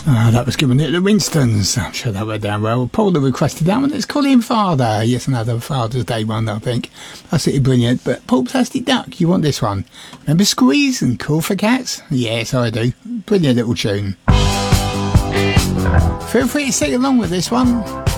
That was given it to Winstons. I'm sure that went down well. Paula requested that one. It's Colin Father. Yes, another Father's Day one, I think. Absolutely brilliant. But Paul Plastic Duck, you want this one? Remember Squeeze and Cool for Cats? Yes, I do. Brilliant little tune. Feel free to sing along with this one.